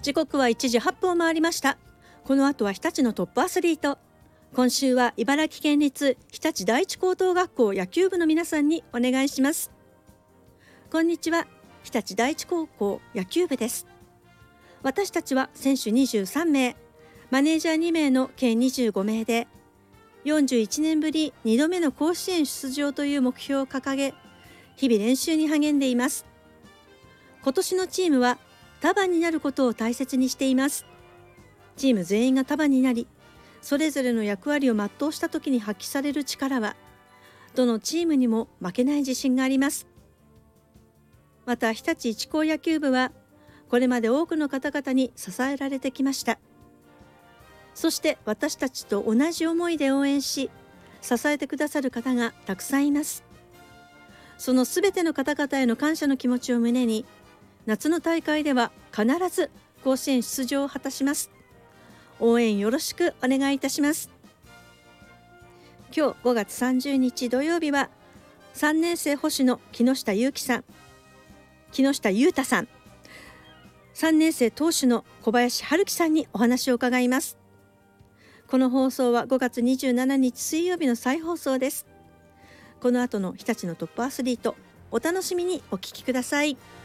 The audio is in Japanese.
時刻は1時8分を回りました。この後は日立のトップアスリート。今週は茨城県立日立第一高等学校野球部の皆さんにお願いします。こんにちは、日立第一高校野球部です。私たちは選手23名、マネージャー2名の計25名で、41年ぶり2度目の甲子園出場という目標を掲げ、日々練習に励んでいます。今年のチームは束になることを大切にしています。チーム全員が束になり、それぞれの役割を全うした時に発揮される力は、どのチームにも負けない自信があります。また日立一高野球部は、これまで多くの方々に支えられてきました。そして私たちと同じ思いで応援し、支えてくださる方がたくさんいます。そのすべての方々への感謝の気持ちを胸に、夏の大会では必ず甲子園出場を果たします。応援よろしくお願いいたします。今日5月30日土曜日は、3年生保守の木下裕太さん、3年生投手の小林春樹さんにお話を伺います。この放送は5月27日水曜日の再放送です。この後の日立のトップアスリート、お楽しみにお聞きください。